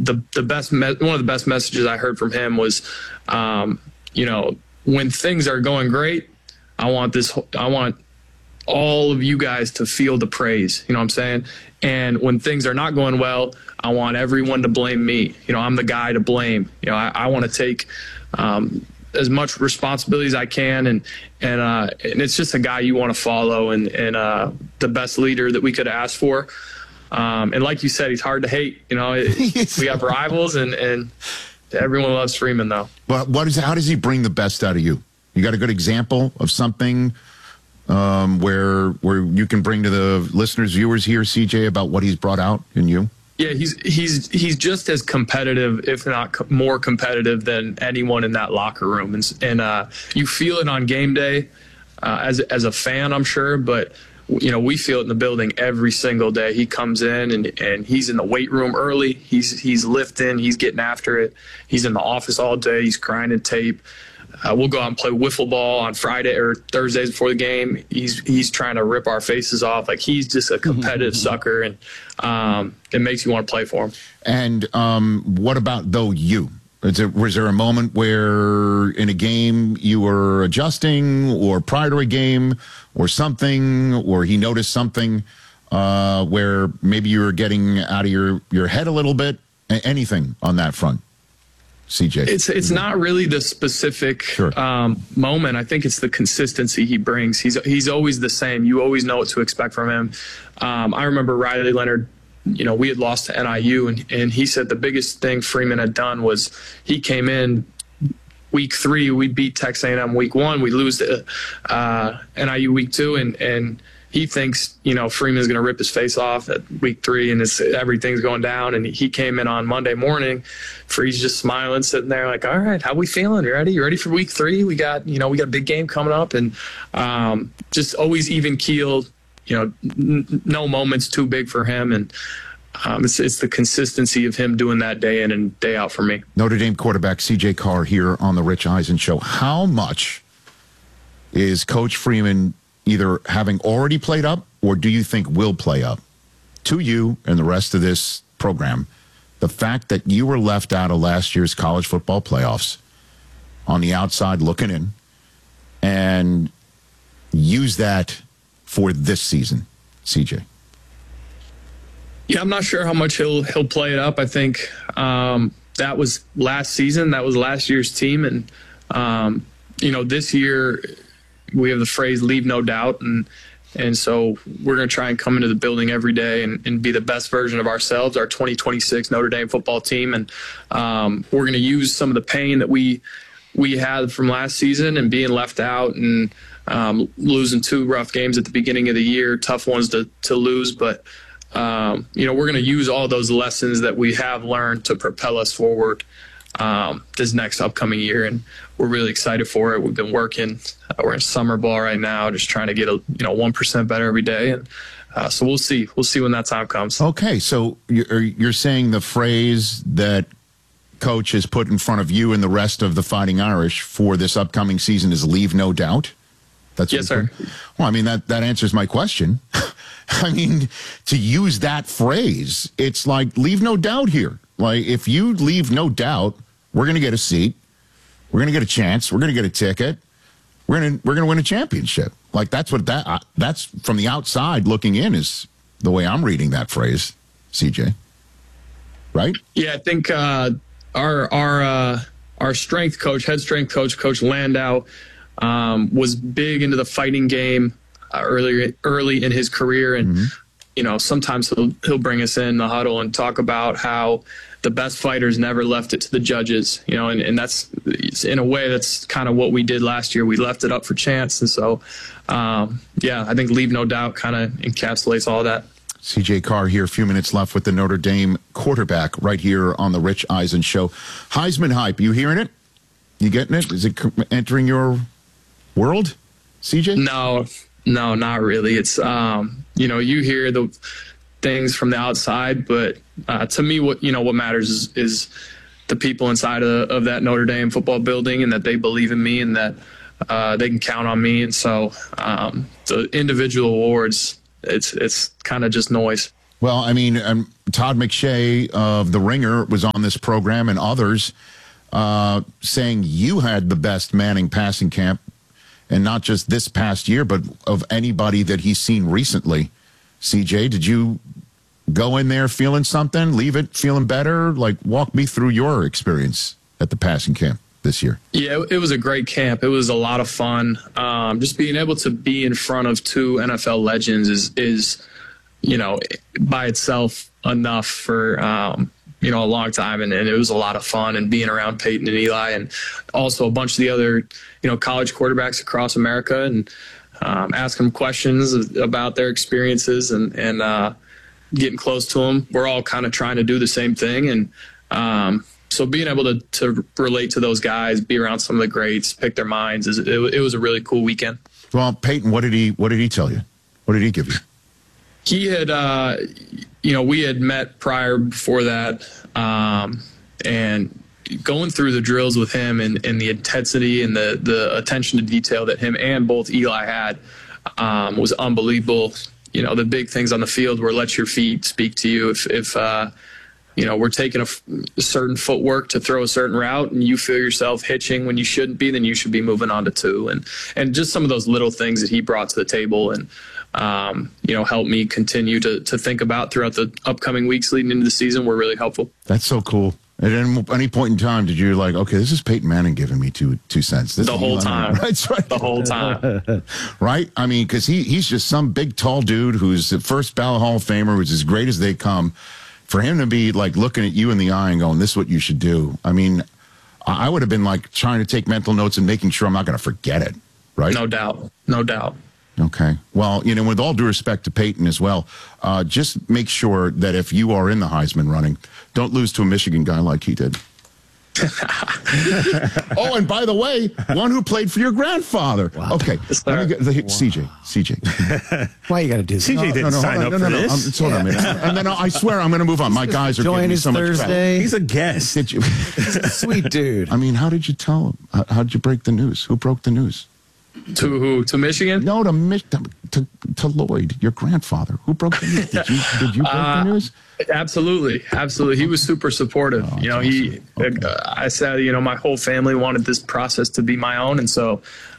one of the best messages I heard from him was, when things are going great, I want all of you guys to feel the praise. You know what I'm saying? And when things are not going well, I want everyone to blame me. I'm the guy to blame. I want to take as much responsibility as I can, and it's just a guy you want to follow, and the best leader that we could ask for. And like you said, he's hard to hate. We have rivals, and everyone loves Freeman, though. Well, how does he bring the best out of you? You got a good example of something where you can bring to the listeners, viewers here, CJ, about what he's brought out in you? Yeah, he's just as competitive, if not more competitive, than anyone in that locker room, and you feel it on game day as a fan, I'm sure, but we feel it in the building every single day. He comes in and he's in the weight room early. He's lifting. He's getting after it. He's in the office all day. He's grinding tape. We'll go out and play wiffle ball on Friday or Thursdays before the game. He's trying to rip our faces off. Like, he's just a competitive sucker, and it makes you want to play for him. And what about, though, you? Was there a moment where in a game you were adjusting, or prior to a game, or something, or he noticed something where maybe you were getting out of your head a little bit? Anything on that front, CJ? It's not really the specific moment. I think it's the consistency he brings. He's always the same. You always know what to expect from him. I remember Riley Leonard, we had lost to NIU, and he said the biggest thing Freeman had done was he came in week 3, we beat Texas A&M week 1, we lose to NIU week 2, and he thinks, Freeman's going to rip his face off at week 3, and everything's going down. And he came in on Monday morning, Free's just smiling, sitting there like, all right, how we feeling? You ready for week 3? We got a big game coming up, and just always even keeled. No moment's too big for him, and it's the consistency of him doing that day in and day out for me. Notre Dame quarterback CJ Carr here on the Rich Eisen Show. How much is Coach Freeman either having already played up, or do you think will play up to you and the rest of this program, the fact that you were left out of last year's college football playoffs on the outside looking in, and use that for this season, CJ? Yeah, I'm not sure how much he'll play it up. I think that was last season. That was last year's team. And, this year we have the phrase "leave no doubt." And so we're going to try and come into the building every day and be the best version of ourselves, our 2026 Notre Dame football team. And we're going to use some of the pain that we had from last season and being left out and losing 2 rough games at the beginning of the year, tough ones to lose. But, we're going to use all those lessons that we have learned to propel us forward this next upcoming year. And we're really excited for it. We've been working. We're in summer ball right now, just trying to get 1% better every day. And so we'll see. We'll see when that time comes. Okay, so you're saying the phrase that Coach has put in front of you and the rest of the Fighting Irish for this upcoming season is "leave no doubt"? Yes, sir. Well, I mean, that answers my question. I mean, to use that phrase, it's like, leave no doubt here. Like, if you leave no doubt, we're going to get a seat. We're going to get a chance. We're going to get a ticket. We're going to win a championship. Like, that's from the outside looking in is the way I'm reading that phrase, CJ. Right? Yeah, I think our strength coach, head strength coach, Coach Landau, was big into the fighting game early in his career. And, sometimes he'll bring us in the huddle and talk about how the best fighters never left it to the judges, and that's, in a way, that's kind of what we did last year. We left it up for chance. And so, I think "leave no doubt" kind of encapsulates all that. CJ Carr here, a few minutes left with the Notre Dame quarterback right here on the Rich Eisen Show. Heisman hype, you hearing it? You getting it? Is it entering your world, CJ? No, not really. It's, you hear the things from the outside, but to me, what matters is the people inside of that Notre Dame football building, and that they believe in me, and that they can count on me. And so the individual awards, it's kind of just noise. Well, I mean, Todd McShay of The Ringer was on this program and others saying you had the best Manning passing camp, and not just this past year, but of anybody that he's seen recently. CJ, did you go in there feeling something, leave it feeling better? Like, walk me through your experience at the passing camp this year. Yeah, it was a great camp. It was a lot of fun. Just being able to be in front of two NFL legends is by itself enough for, a long time. And it was a lot of fun, and being around Peyton and Eli, and also a bunch of the other, college quarterbacks across America, and asking them questions about their experiences and getting close to them. We're all kind of trying to do the same thing. And so being able to relate to those guys, be around some of the greats, pick their minds, it was a really cool weekend. Well, Peyton, what did he tell you? What did he give you? He had, we had met prior before that, and going through the drills with him and the intensity and the attention to detail that him and both Eli had was unbelievable. The big things on the field were let your feet speak to you. If we're taking a certain footwork to throw a certain route and you feel yourself hitching when you shouldn't be, then you should be moving on to two. And just some of those little things that he brought to the table and, helped me continue to think about throughout the upcoming weeks leading into the season were really helpful. That's so cool. At any point in time, did you okay, this is Peyton Manning giving me two cents? The whole time. That's right. The whole time. Right? I mean, because he's just some big, tall dude who's the first ballot Hall of Famer, who's as great as they come. For him to be looking at you in the eye and going, this is what you should do. I mean, I would have been trying to take mental notes and making sure I'm not going to forget it. Right? No doubt. No doubt. Okay. Well, with all due respect to Peyton as well, just make sure that if you are in the Heisman running, don't lose to a Michigan guy like he did. Oh, and by the way, one who played for your grandfather. Wow. Okay. CJ. Why you got to do that? CJ didn't sign up for this. Hold on a minute. And then I swear I'm going to move on. My guys are giving me so much Thursday. He's a guest. Did you? Sweet dude. I mean, how did you tell him? How did you break the news? Who broke the news? To who? To Michigan? No, to Lloyd, your grandfather. Who broke the news? Did you break the news? Absolutely. He was super supportive. Awesome. I said, my whole family wanted this process to be my own. And so,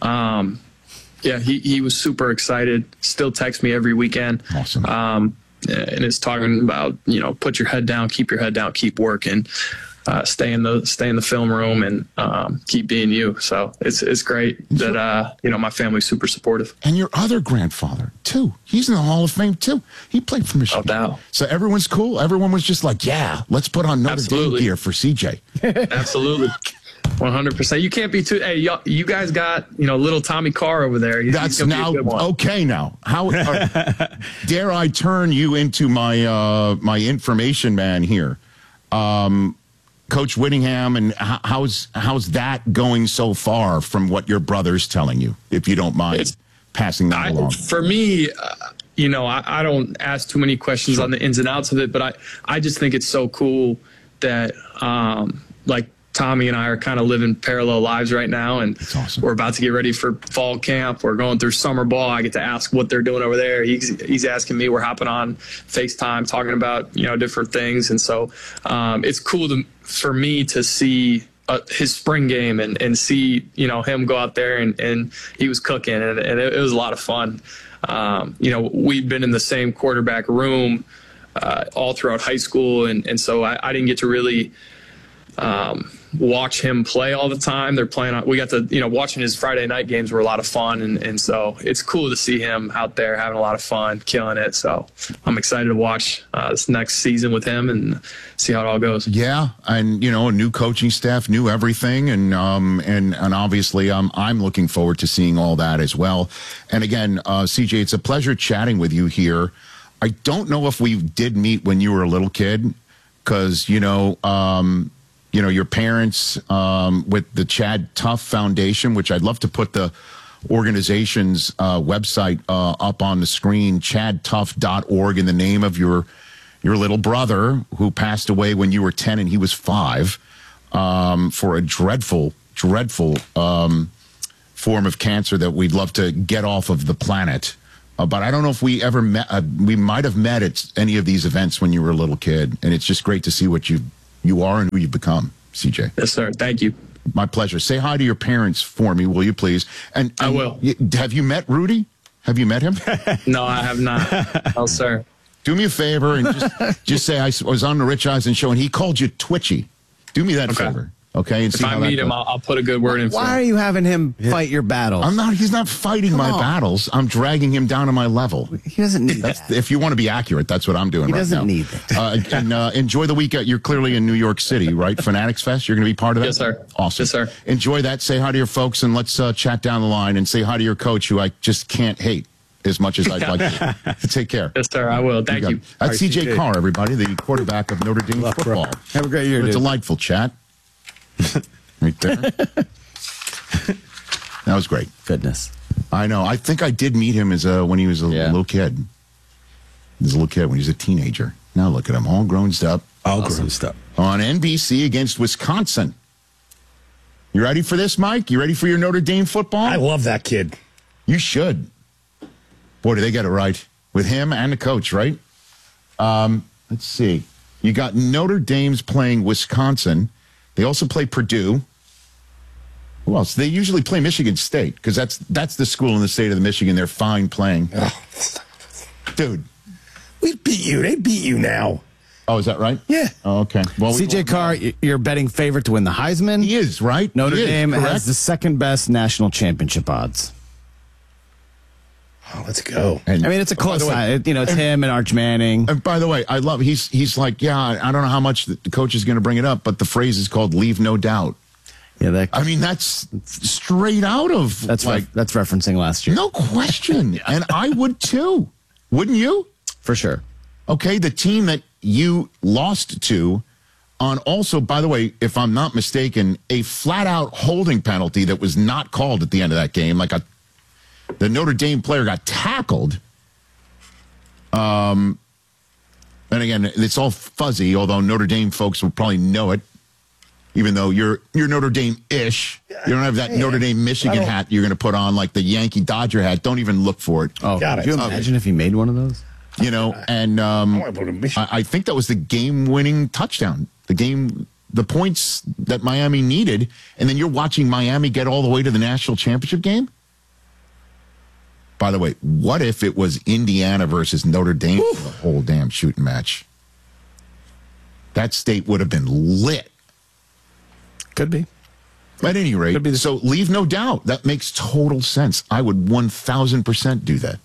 he was super excited. Still texts me every weekend. Awesome. And is talking about, put your head down, keep your head down, keep working. Stay in the film room and keep being you. So it's great that my family's super supportive. And your other grandfather too. He's in the Hall of Fame too. He played for Michigan. No doubt. So everyone's cool. Everyone was just yeah, let's put on Notre Dame gear for CJ. Absolutely. 100%. You can't be too. Hey, you guys got little Tommy Carr over there. That's now okay. Now, how dare I turn you into my information man here? Coach Whittingham, and how's that going so far from what your brother's telling you, if you don't mind passing that along? For me, I don't ask too many questions on the ins and outs of it, but I just think it's so cool that Tommy and I are kind of living parallel lives right now, and awesome. We're about to get ready for fall camp. We're going through summer ball. I get to ask what they're doing over there. He's asking me. We're hopping on FaceTime, talking about different things, and so it's cool for me to see his spring game and see him go out there and he was cooking, and it was a lot of fun. We've been in the same quarterback room all throughout high school, and so I didn't get to really watch him play all the time. They're playing on, we got to, watching his Friday night games were a lot of fun. And so it's cool to see him out there having a lot of fun, killing it. So I'm excited to watch this next season with him and see how it all goes. Yeah. And, a new coaching staff, new everything. And obviously I'm looking forward to seeing all that as well. And again, CJ, it's a pleasure chatting with you here. I don't know if we did meet when you were a little kid, because, your parents with the Chad Tuff Foundation, which I'd love to put the organization's website up on the screen, chadtuff.org, in the name of your little brother who passed away when you were 10 and he was 5 for a dreadful form of cancer that we'd love to get off of the planet. But I don't know if we ever met. We might have met at any of these events when you were a little kid, and it's just great to see what you are and who you've become, CJ. Yes, sir. Thank you. My pleasure. Say hi to your parents for me, will you please? And I will. Have you met Rudy? Have you met him? No, I have not. No, sir. Do me a favor and just say I was on the Rich Eisen show and he called you twitchy. Do me that favor. Okay, and if I meet him, I'll put a good word in for him. Why are you having him fight your battles? He's not fighting my battles. I'm dragging him down to my level. He doesn't need that. If you want to be accurate, that's what I'm doing right now. He doesn't need that. And enjoy the weekend. You're clearly in New York City, right? Fanatics Fest. You're going to be part of that? Yes, sir. Awesome. Yes, sir. Enjoy that. Say hi to your folks, and let's chat down the line and say hi to your coach, who I just can't hate as much as I'd like to. Take care. Yes, sir. I will. Thank you. That's CJ Carr, everybody, the quarterback of Notre Dame football. Have a great year, dude. Delightful chat. Right there. That was great. Goodness. I know. I think I did meet him as when he was a little kid. He was a little kid when he was a teenager. Now look at him, all grown up. All grown up. On NBC against Wisconsin. You ready for this, Mike? You ready for your Notre Dame football? I love that kid. You should. Boy, do they get it right with him and the coach, right? Let's see. You got Notre Dame's playing Wisconsin. They also play Purdue. Who else? They usually play Michigan State because that's the school in the state of the Michigan. They're fine playing. Oh. Dude. We beat you. They beat you now. Oh, is that right? Yeah. Oh, okay. Well, CJ Carr, you're betting favorite to win the Heisman. He is, right? Notre Dame correct? has the second best national championship odds. Oh, let's go. And, it's a close line. It's him and Arch Manning. And by the way, I love he's like, yeah, I don't know how much the coach is going to bring it up, but the phrase is called "leave no doubt." Yeah, that's straight out of that's referencing last year. No question. And I would too. Wouldn't you? For sure. Okay, the team that you lost to on also, by the way, if I'm not mistaken, a flat out holding penalty that was not called at the end of that game, the Notre Dame player got tackled. And again, it's all fuzzy, although Notre Dame folks will probably know it, even though you're Notre Dame-ish. You don't have that Notre Dame Michigan hat you're going to put on like the Yankee Dodger hat. Don't even look for it. Oh, could you imagine if he made one of those? And I think that was the game-winning touchdown. The points that Miami needed, and then you're watching Miami get all the way to the national championship game? By the way, what if it was Indiana versus Notre Dame for the whole damn shooting match? That state would have been lit. Could be. At any rate, so leave no doubt. That makes total sense. I would 1,000% do that.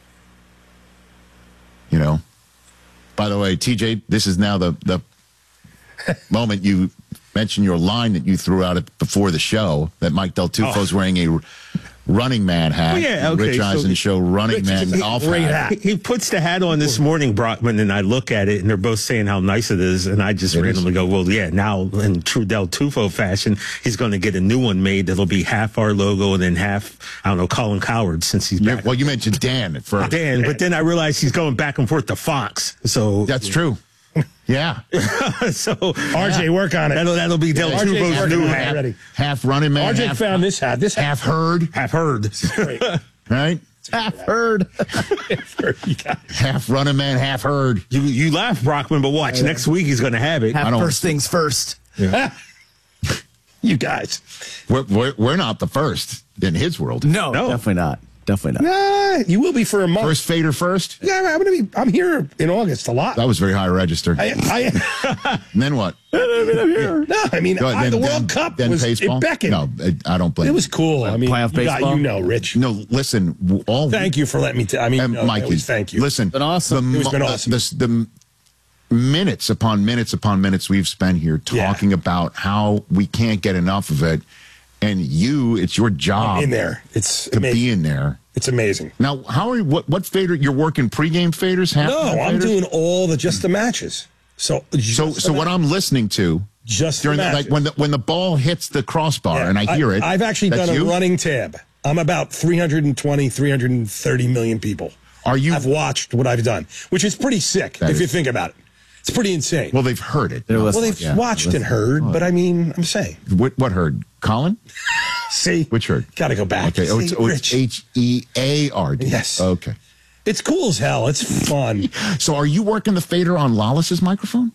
By the way, TJ, this is now the moment you mentioned your line that you threw out before the show that Mike Del Tufo's wearing a Running Man hat. Oh, yeah, okay. Rich Eisen show Running Man golf hat. He puts the hat on this morning, Brockman, and I look at it, and they're both saying how nice it is, and I just randomly go, well, yeah, now in true Del Tufo fashion, he's going to get a new one made that'll be half our logo and then half, I don't know, Colin Cowherd since he's back. Well, you mentioned Dan at first. Dan, but then I realized he's going back and forth to Fox. So that's true. Yeah. So RJ, work on it. That'll be Del Tufo's new hat. Ready. Half Running Man. RJ found this hat. This half Herd. Half Herd. Right? Half Herd. Half Running Man, half Herd. You laugh, Brockman, but watch. Next week he's going to have it. First things first. Yeah. You guys. We're not the first in his world. No, definitely not. Definitely not. Nah, you will be for a month. First fader first? Yeah, I'm here in August a lot. That was very high register. And then what? I'm here. No, the World Cup was baseball? It beckoned. No, I don't blame it. It was cool. Playoff baseball? Rich. No, listen. Thank you for letting me. Mikey, thank you. Listen, been awesome. It's been awesome. The minutes upon minutes upon minutes we've spent here talking about how we can't get enough of it. And it's your job in there. It's to amazing. be in there. It's amazing. Now, what fader? You're working pregame faders? I'm doing all the matches. So what I'm listening to during like when the ball hits the crossbar and I hear it. I've actually done a running tab. I'm about 320, 330 million people. Have watched what I've done, which is pretty sick if you think about it. It's pretty insane. Well, they've heard it. Well, they've watched and heard, but I'm saying. What heard? Colin? See? Which heard? Got to go back. Okay. It's H-E-A-R-D. Yes. Okay. It's cool as hell. It's fun. So are you working the fader on Lawless's microphone?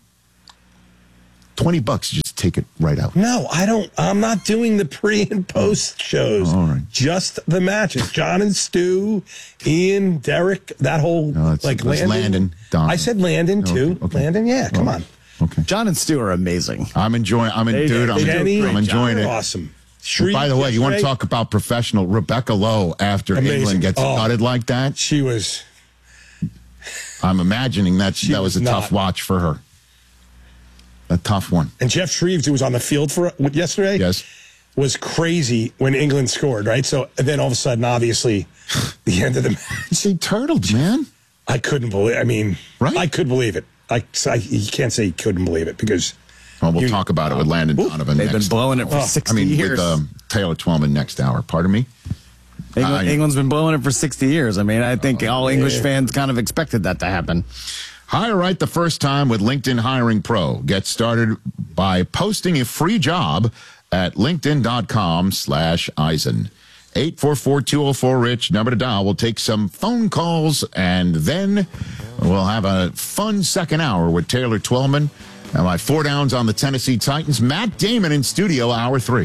$20, just take it right out. No, I don't. I'm not doing the pre and post shows. All right. Just the matches. John and Stu, Ian, Derek, that whole Landon. Don. I said Landon too. Okay. Landon, yeah, come on. Okay. John and Stu are amazing. I'm enjoying it. Awesome. By the way, you want to talk about professional? Rebecca Lowe, after England gets gutted like that, she was. I'm imagining that was a tough watch for her. A tough one. And Jeff Shreves, who was on the field for yesterday, was crazy when England scored, right? So then all of a sudden, obviously, the end of the match. They turtled, man. I couldn't believe. I mean, right? I could believe it. You can't say you couldn't believe it because. Well, we'll talk about it with Landon Donovan. They've been blowing it for 60 years. With Taylor Twellman next hour. Pardon me. England's been blowing it for 60 years. I mean, I think all English fans kind of expected that to happen. Hire right the first time with LinkedIn Hiring Pro. Get started by posting a free job at linkedin.com/Eisen. 844-204-RICH, number to dial. We'll take some phone calls, and then we'll have a fun second hour with Taylor Twellman and my 4 downs on the Tennessee Titans. Matt Damon in studio, hour 3.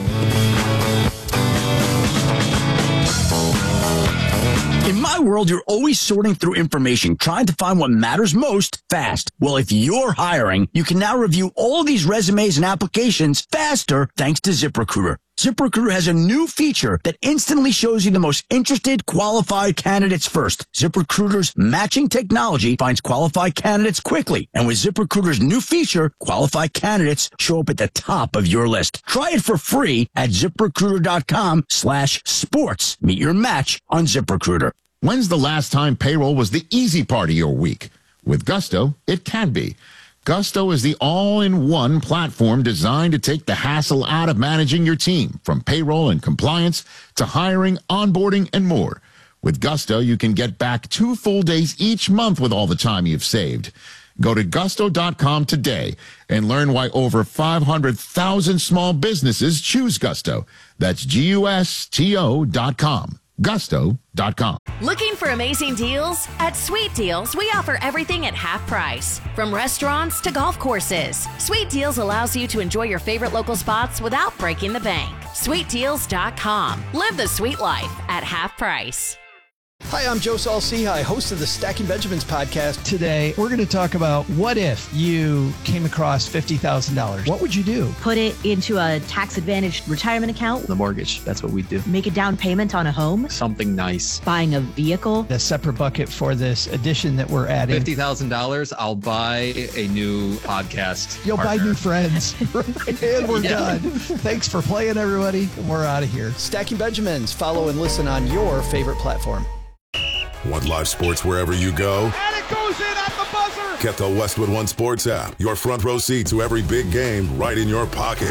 In my world, you're always sorting through information, trying to find what matters most fast. Well, if you're hiring, you can now review all these resumes and applications faster thanks to ZipRecruiter. ZipRecruiter has a new feature that instantly shows you the most interested, qualified candidates first. ZipRecruiter's matching technology finds qualified candidates quickly. And with ZipRecruiter's new feature, qualified candidates show up at the top of your list. Try it for free at ZipRecruiter.com/sports. Meet your match on ZipRecruiter. When's the last time payroll was the easy part of your week? With Gusto, it can be. Gusto is the all-in-one platform designed to take the hassle out of managing your team, from payroll and compliance to hiring, onboarding, and more. With Gusto, you can get back 2 full days each month with all the time you've saved. Go to gusto.com today and learn why over 500,000 small businesses choose Gusto. That's GUSTO.com. Gusto.com. Looking for amazing deals? At Sweet Deals, we offer everything at half price. From restaurants to golf courses, Sweet Deals allows you to enjoy your favorite local spots without breaking the bank. SweetDeals.com. Live the sweet life at half price. Hi, I'm Joe Saul-Sehy, host of the Stacking Benjamins podcast. Today, we're going to talk about what if you came across $50,000? What would you do? Put it into a tax-advantaged retirement account. The mortgage, that's what we do. Make a down payment on a home. Something nice. Buying a vehicle. A separate bucket for this addition that we're adding. $50,000, I'll buy a new podcast. You'll buy new friends. And we're done. Thanks for playing, everybody. We're out of here. Stacking Benjamins. Follow and listen on your favorite platform. Want live sports wherever you go? And it goes in at the buzzer! Get the Westwood One Sports app. Your front row seat to every big game right in your pocket.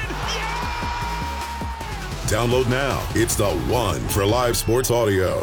Yeah! Download now. It's the one for live sports audio.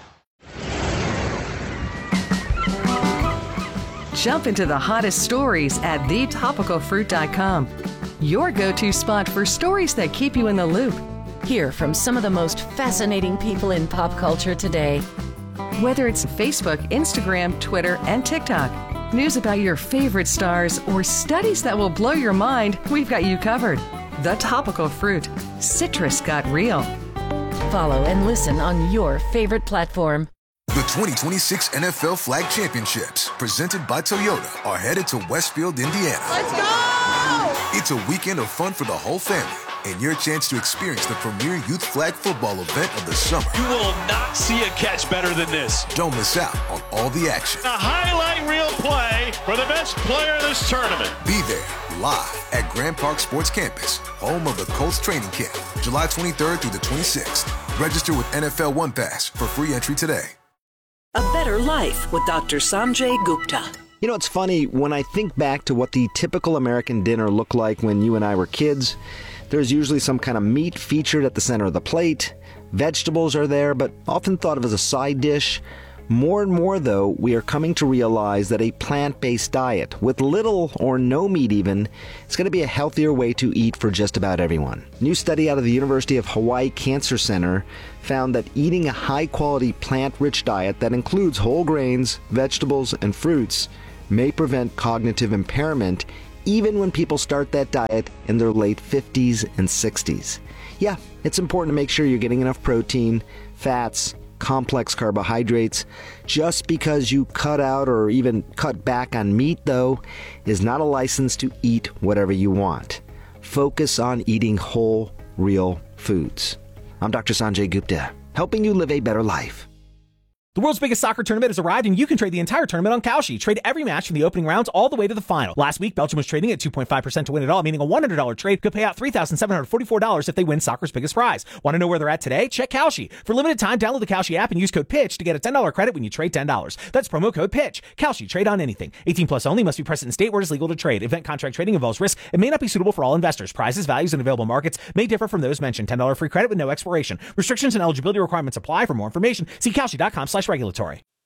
Jump into the hottest stories at thetopicalfruit.com. Your go-to spot for stories that keep you in the loop. Hear from some of the most fascinating people in pop culture today. Whether it's Facebook, Instagram, Twitter, and TikTok, news about your favorite stars, or studies that will blow your mind, we've got you covered. The Topical Fruit. Citrus got real. Follow and listen on your favorite platform. The 2026 NFL Flag Championships, presented by Toyota, are headed to Westfield, Indiana. Let's go! It's a weekend of fun for the whole family, and your chance to experience the premier youth flag football event of the summer. You will not see a catch better than this. Don't miss out on all the action. A highlight reel play for the best player of this tournament. Be there live at Grand Park Sports Campus, home of the Colts training camp, July 23rd through the 26th. Register with NFL One Pass for free entry today. A better life with Dr. Sanjay Gupta. You know, it's funny, when I think back to what the typical American dinner looked like when you and I were kids, there's usually some kind of meat featured at the center of the plate. Vegetables are there, but often thought of as a side dish. More and more, though, we are coming to realize that a plant-based diet, with little or no meat even, is going to be a healthier way to eat for just about everyone. A new study out of the University of Hawaii Cancer Center found that eating a high-quality plant-rich diet that includes whole grains, vegetables, and fruits may prevent cognitive impairment even when people start that diet in their late 50s and 60s. Yeah, it's important to make sure you're getting enough protein, fats, complex carbohydrates. Just because you cut out or even cut back on meat, though, is not a license to eat whatever you want. Focus on eating whole, real foods. I'm Dr. Sanjay Gupta, helping you live a better life. The world's biggest soccer tournament has arrived, and you can trade the entire tournament on Kalshi. Trade every match from the opening rounds all the way to the final. Last week, Belgium was trading at 2.5% to win it all, meaning a $100 trade could pay out $3,744 if they win soccer's biggest prize. Want to know where they're at today? Check Kalshi. For limited time, download the Kalshi app and use code PITCH to get a $10 credit when you trade $10. That's promo code PITCH. Kalshi. Trade on anything. 18 plus only. Must be present in state where it is legal to trade. Event contract trading involves risk. It may not be suitable for all investors. Prizes, values, and available markets may differ from those mentioned. $10 free credit with no expiration. Restrictions and eligibility requirements apply. For more information, see Kalshi.com/regulatory.